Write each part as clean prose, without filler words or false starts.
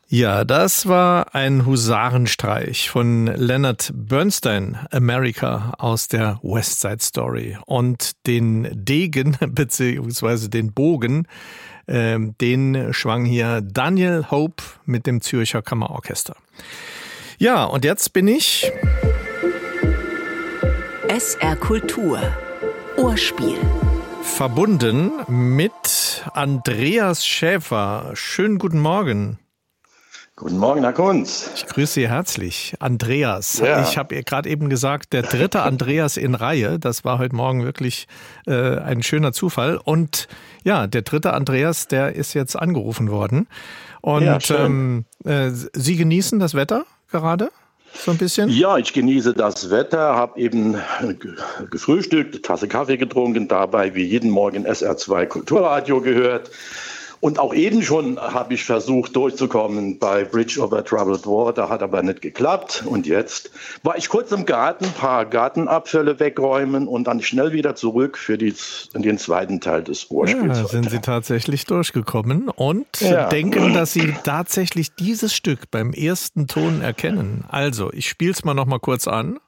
Ja, das war ein Husarenstreich von Leonard Bernstein, America, aus der West Side Story. Und den Degen beziehungsweise den Bogen, den schwang hier Daniel Hope mit dem Zürcher Kammerorchester. Ja, und jetzt bin ich... SR Kultur. Ohrspiel. Verbunden mit Andreas Schäfer. Schönen guten Morgen. Guten Morgen, Herr Kunz. Ich grüße Sie herzlich. Andreas. Ja. Ich habe gerade eben gesagt, der dritte Andreas in Reihe. Das war heute Morgen wirklich ein schöner Zufall. Und ja, der dritte Andreas, der ist jetzt angerufen worden. Und Ja, Sie genießen das Wetter gerade so ein bisschen? Ja, ich genieße das Wetter, habe eben gefrühstückt, eine Tasse Kaffee getrunken, dabei wie jeden Morgen SR2 Kulturradio gehört. Und auch eben schon habe ich versucht durchzukommen bei Bridge over Troubled Water, hat aber nicht geklappt. Und jetzt war ich kurz im Garten, ein paar Gartenabfälle wegräumen und dann schnell wieder zurück für den zweiten Teil des Ohrspiels. Ja, sind Sie tatsächlich durchgekommen und denken, dass Sie tatsächlich dieses Stück beim ersten Ton erkennen. Also, ich spiele es mal noch mal kurz an.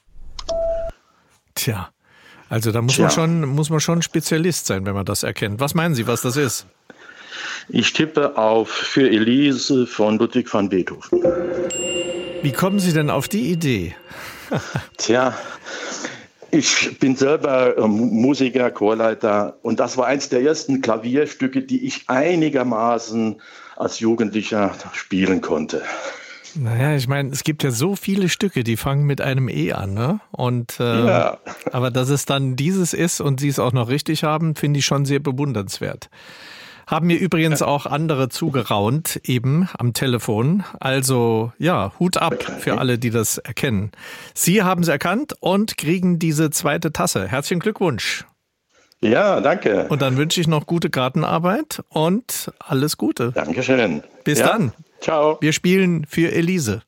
Tja, also da muss man schon Spezialist sein, wenn man das erkennt. Was meinen Sie, was das ist? Ich tippe auf Für Elise von Ludwig van Beethoven. Wie kommen Sie denn auf die Idee? Tja, ich bin selber Musiker, Chorleiter und das war eins der ersten Klavierstücke, die ich einigermaßen als Jugendlicher spielen konnte. Naja, ich meine, es gibt ja so viele Stücke, die fangen mit einem E an, ne? Und aber dass es dann dieses ist und Sie es auch noch richtig haben, finde ich schon sehr bewundernswert. Haben mir übrigens auch andere zugeraunt, eben am Telefon. Also ja, Hut ab für alle, die das erkennen. Sie haben es erkannt und kriegen diese zweite Tasse. Herzlichen Glückwunsch. Ja, danke. Und dann wünsche ich noch gute Gartenarbeit und alles Gute. Dankeschön. Bis dann. Ciao. Wir spielen für Elise.